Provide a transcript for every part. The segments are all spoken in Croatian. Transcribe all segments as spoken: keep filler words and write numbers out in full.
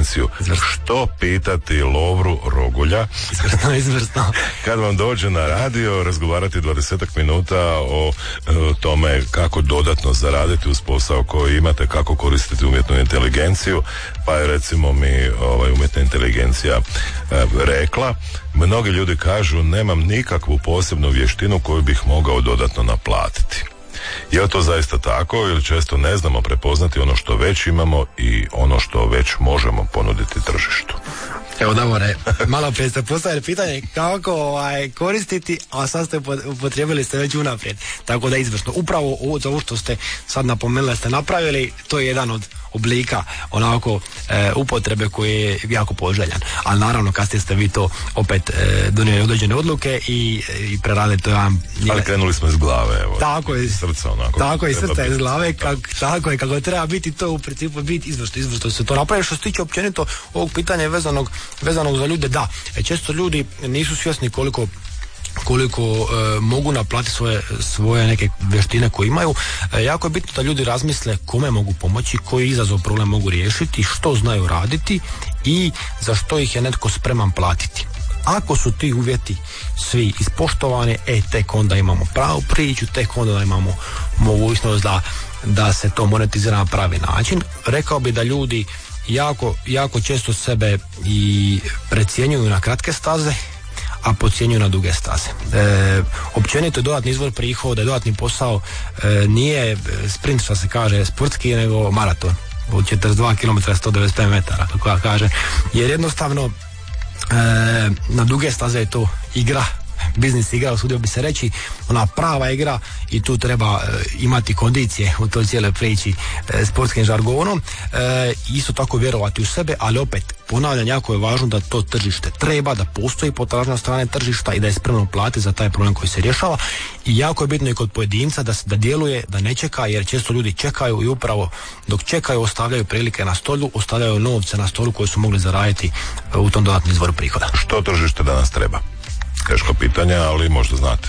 inteligenciju. Izvrsno. Što pitati Lovru Rogulja Izvrsno, izvrsno. kad vam dođe na radio razgovarati dvadesetak minuta o e, tome kako dodatno zaraditi uz posao koji imate, kako koristiti umjetnu inteligenciju, pa je recimo mi ovaj, umjetna inteligencija e, rekla, mnogi ljudi kažu nemam nikakvu posebnu vještinu koju bih mogao dodatno naplatiti. Je li to zaista tako ili često ne znamo prepoznati ono što već imamo i ono što već možemo ponuditi tržištu? Evo Davore, malo prije ste postavili pitanje kako ovaj, koristiti, a sad ste upotrijebili ste već unaprijed, tako da je izvršno. Upravo ovo, ovo što ste sad napomenuli ste napravili, to je jedan od oblika onako e, upotrebe koji je jako poželjan. Ali naravno kasnije ste vi to opet e, donijeli određene odluke i, i preradili to jedan... Ali krenuli smo iz glave, evo. Tako je. Srca onako. Tako je, srca iz glave, tak. kak, tako je, kako treba biti to u principu biti izvršno, izvršno se to napravi. Što se tiče općenito ovog pitanja vezanog, vezanog za ljude, da, često ljudi nisu svjesni koliko koliko e, mogu naplatiti svoje, svoje neke vještine koje imaju. E, jako je bitno da ljudi razmisle kome mogu pomoći, koji izazov problem mogu riješiti, što znaju raditi i za što ih je netko spreman platiti. Ako su ti uvjeti svi ispoštovani, e, tek onda imamo pravu priču, tek onda imamo mogućnost da, da se to monetizira na pravi način. Rekao bi da ljudi jako, jako često sebe i precjenjuju na kratke staze, a podcjenjuju na duge staze. E, općenito dodatni izvor prihoda, dodatni posao e, nije sprint, što se kaže, sportski, nego maraton od četrdeset dva kilometra sto devedeset pet metara, kako ja kažem, jer jednostavno e, na duge staze je to igra, biznis igra, usudio bi se reći, ona prava igra i tu treba e, imati kondicije u toj cijeloj priči e, sportskim žargonom, e, isto tako vjerovati u sebe, ali opet ponavljam, jako je važno da to tržište treba, da postoji potražnja strane tržišta i da je spremno platiti za taj problem koji se rješava, i jako je bitno i kod pojedinca da, da djeluje, da ne čeka, jer često ljudi čekaju i upravo dok čekaju ostavljaju prilike na stolu, ostavljaju novce na stolu koje su mogli zaraditi u tom dodatnom izvoru prihoda. Što tržište danas treba? Teško pitanje, ali možda znate.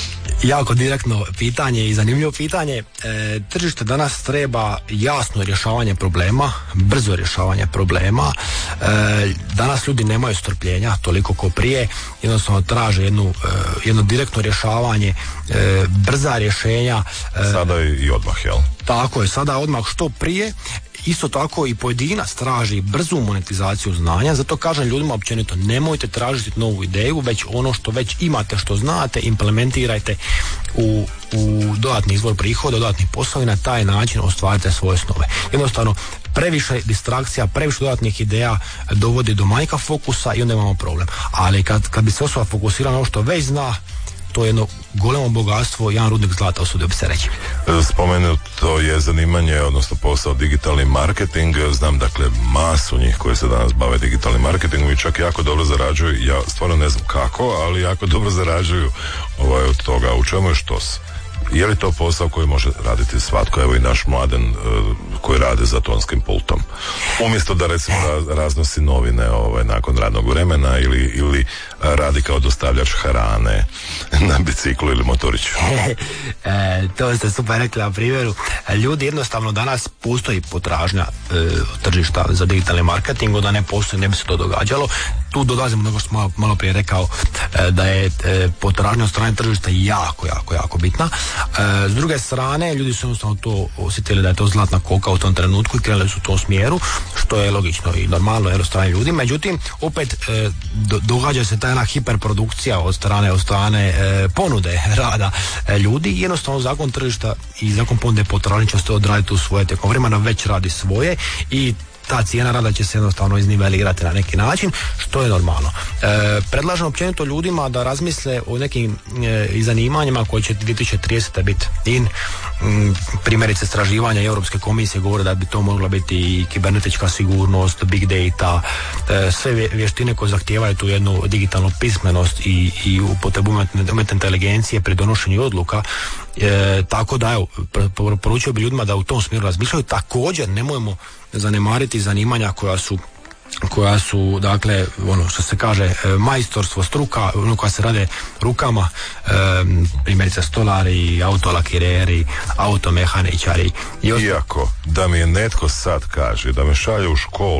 Jako direktno pitanje i zanimljivo pitanje. E, tržište danas treba jasno rješavanje problema, brzo rješavanje problema. E, danas ljudi nemaju strpljenja toliko ko prije, jednostavno traže jednu, e, jedno direktno rješavanje, e, brza rješenja. E, sada i odmah, jel? Tako je, sada odmah što prije. Isto tako i pojedinac traži brzu monetizaciju znanja, zato kažem ljudima općenito, nemojte tražiti novu ideju, već ono što već imate, što znate, implementirajte u, u dodatni izvor prihoda, dodatni posao i na taj način ostvarite svoje snove. Jednostavno, previše distrakcija, previše dodatnih ideja dovodi do manjka fokusa i onda imamo problem. Ali kad, kad bi se osoba fokusirala na ono što već zna, to je jedno golemo bogatstvo, jedan rudnik zlata, usudio bi se reći. Spomenuto je zanimanje, odnosno posao digitalni marketing. Znam dakle masu njih koji se danas bave digitalnim marketingom i čak jako dobro zarađuju. Ja stvarno ne znam kako, ali jako dobro zarađuju ovaj, od toga. U čemu je štos? Je li to posao koji može raditi svatko, evo i naš Mladen uh, koji rade za tonskim pultom? Umjesto da recimo raznosi novine ovaj, nakon radnog vremena ili, ili radi kao dostavljač hrane na biciklu ili motoriću. e, to ste super rekli na primjeru. Ljudi jednostavno danas postoji potražnja e, tržišta za digitalni marketing, da ne postoji, ne bi se to događalo. Tu dolazimo nego što sam malo, malo prije rekao e, da je e, potražnja od strane tržišta jako, jako, jako bitna. E, s druge strane, ljudi su jednostavno to osjetili da je to zlatna koka u tom trenutku i krenuli su u tom smjeru, što je logično i normalno jer od strane ljudi. Međutim, opet e, do, događa se ta jedna hiperprodukcija od strane, od strane e, ponude rada e, ljudi i jednostavno zakon tržišta i zakon ponude potražnje će se odraditi u svoje tijekom vremena, već radi svoje i ta cijena rada će se jednostavno iznivelirati na neki način, što je normalno. E, predlažem općenito ljudima da razmisle o nekim e, i zanimanjima koji će dvije tisuće tridesete biti in. M, primjerice istraživanja Europske komisije govore da bi to mogla biti i kibernetička sigurnost, big data, e, sve vještine koje zahtijevaju tu jednu digitalnu pismenost i, i upotrebu umjetne inteligencije pri donošenju odluka. E, tako da evo, poručio bi ljudima da u tom smjeru razmišljaju. Također nemojmo zanemariti zanimanja koja su koja su, dakle, ono što se kaže majstorstvo, struka, ono koja se rade rukama, e, primjerice stolari, autolakireri, automehaničari. Iako da mi je netko sad kaže da me šalje u školu